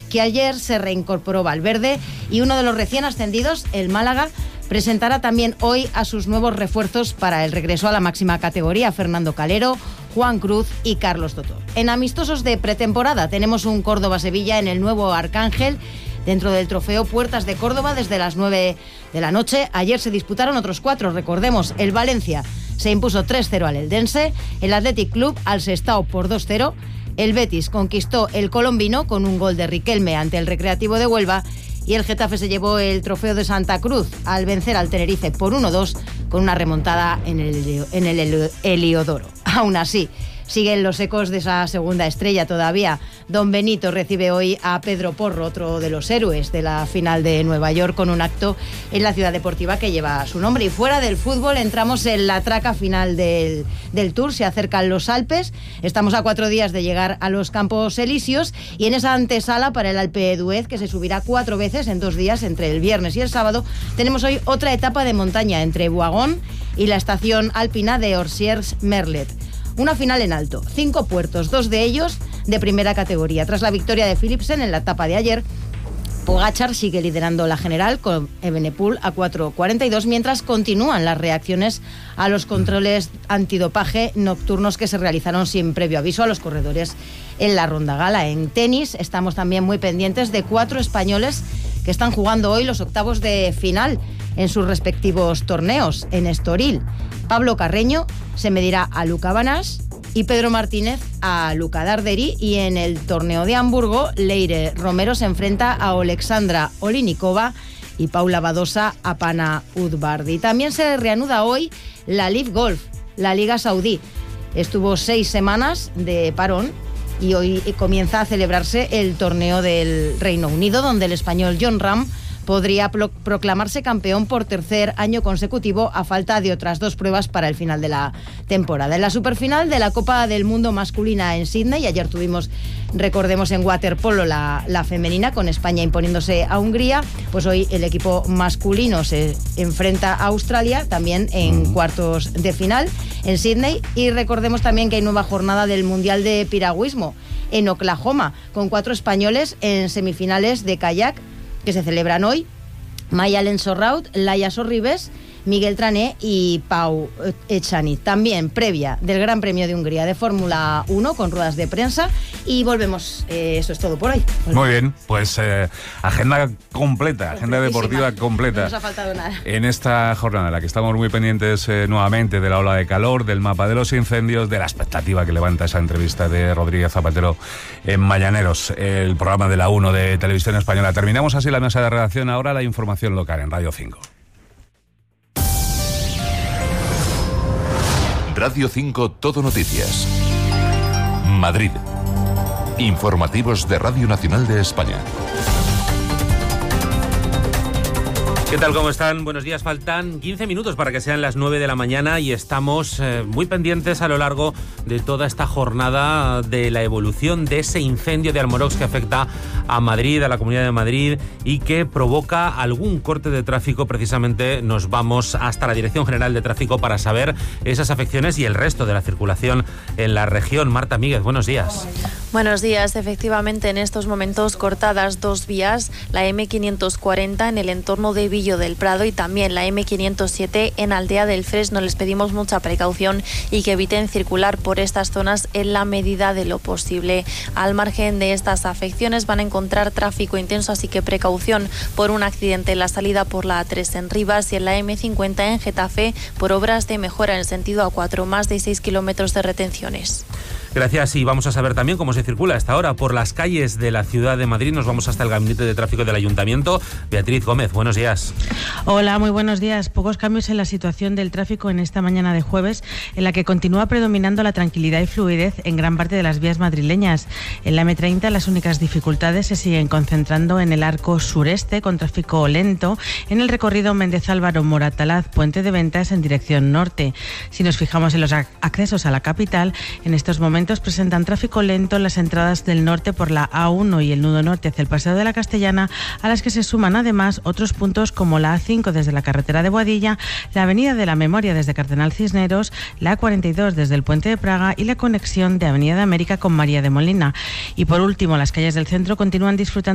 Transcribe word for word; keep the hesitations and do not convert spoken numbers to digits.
que ayer se reincorporó Valverde y uno de los recién ascendidos, el Málaga, presentará también hoy a sus nuevos refuerzos para el regreso a la máxima categoría, Fernando Calero, Juan Cruz y Carlos Toto. En amistosos de pretemporada tenemos un Córdoba-Sevilla en el nuevo Arcángel, dentro del trofeo Puertas de Córdoba desde las nueve de la noche. Ayer se disputaron otros cuatro, recordemos, el Valencia se impuso tres cero al Eldense, el Athletic Club al Sestao por dos cero, el Betis conquistó el Colombino con un gol de Riquelme ante el Recreativo de Huelva y el Getafe se llevó el trofeo de Santa Cruz al vencer al Tenerife por uno dos con una remontada en el, en el Heliodoro. Aún así, siguen los ecos de esa segunda estrella todavía. Don Benito recibe hoy a Pedro Porro, otro de los héroes de la final de Nueva York, con un acto en la ciudad deportiva que lleva su nombre. Y fuera del fútbol entramos en la traca final del, del Tour. Se acercan los Alpes. Estamos a cuatro días de llegar a los Campos Elíseos y en esa antesala para el Alpe d'Huez, que se subirá cuatro veces en dos días, entre el viernes y el sábado, tenemos hoy otra etapa de montaña entre Boagón y la estación alpina de Orsières-Merlet. Una final en alto, cinco puertos, dos de ellos de primera categoría. Tras la victoria de Philipsen en la etapa de ayer, Pogačar sigue liderando la general con Evenepoel a cuatro cuarenta y dos, mientras continúan las reacciones a los controles antidopaje nocturnos que se realizaron sin previo aviso a los corredores en la ronda gala. En tenis estamos también muy pendientes de cuatro españoles que están jugando hoy los octavos de final en sus respectivos torneos. En Estoril, Pablo Carreño se medirá a Luca Banás y Pedro Martínez a Luca Darderi, y en el torneo de Hamburgo, Leire Romero se enfrenta a Alexandra Olinikova y Paula Badosa a Pana Udvardi. También se reanuda hoy la Live Golf, la Liga Saudí. Estuvo seis semanas de parón y hoy comienza a celebrarse el torneo del Reino Unido, donde el español Jon Rahm podría pro- proclamarse campeón por tercer año consecutivo a falta de otras dos pruebas para el final de la temporada. En la superfinal de la Copa del Mundo masculina en Sydney, ayer tuvimos, recordemos, en waterpolo la, la femenina, con España imponiéndose a Hungría, pues hoy el equipo masculino se enfrenta a Australia, también en cuartos de final en Sydney, y recordemos también que hay nueva jornada del Mundial de Piragüismo en Oklahoma, con cuatro españoles en semifinales de kayak, que se celebran hoy: Maya Lensorraut, Laia Sorribes, Miguel Trané y Pau Echaniz. También previa del Gran Premio de Hungría de Fórmula uno con ruedas de prensa. Y volvemos. Eh, eso es todo por hoy. Volvemos. Muy bien, pues eh, agenda completa, agenda deportiva completa. No nos ha faltado nada. En esta jornada en la que estamos muy pendientes eh, nuevamente de la ola de calor, del mapa de los incendios, de la expectativa que levanta esa entrevista de Rodríguez Zapatero en Mañaneros, el programa de la uno de Televisión Española. Terminamos así la mesa de redacción. Ahora la información local en Radio cinco. Radio cinco Todo Noticias. Madrid. Informativos de Radio Nacional de España. ¿Qué tal? ¿Cómo están? Buenos días. Faltan quince minutos para que sean las nueve de la mañana y estamos eh, muy pendientes a lo largo de toda esta jornada de la evolución de ese incendio de Almorox que afecta a Madrid, a la Comunidad de Madrid, y que provoca algún corte de tráfico. Precisamente nos vamos hasta la Dirección General de Tráfico para saber esas afecciones y el resto de la circulación en la región. Marta Míguez, buenos días. Buenos días. Efectivamente, en estos momentos cortadas dos vías, la eme quinientos cuarenta en el entorno de Villo del Prado y también la eme quinientos siete en Aldea del Fresno. Les pedimos mucha precaución y que eviten circular por estas zonas en la medida de lo posible. Al margen de estas afecciones van a encontrar tráfico intenso, así que precaución por un accidente en la salida por la A tres en Rivas y en la eme cincuenta en Getafe por obras de mejora en sentido A cuatro, más de seis kilómetros de retenciones. Gracias, y vamos a saber también cómo se circula a esta hora por las calles de la ciudad de Madrid. Nos vamos hasta el Gabinete de Tráfico del Ayuntamiento. Beatriz Gómez, buenos días. Hola, muy buenos días. Pocos cambios en la situación del tráfico en esta mañana de jueves, en la que continúa predominando la tranquilidad y fluidez en gran parte de las vías madrileñas. En la eme treinta las únicas dificultades se siguen concentrando en el arco sureste, con tráfico lento, en el recorrido Méndez Álvaro Moratalaz, Puente de Ventas en dirección norte. Si nos fijamos en los accesos a la capital, en estos momentos presentan tráfico lento en las entradas del norte por la A uno y el nudo norte hacia el Paseo de la Castellana, a las que se suman además otros puntos como la A cinco desde la carretera de Boadilla, la Avenida de la Memoria desde Cardenal Cisneros, la A cuarenta y dos desde el Puente de Praga y la conexión de Avenida de América con María de Molina. Y por último, las calles del centro continúan disfrutando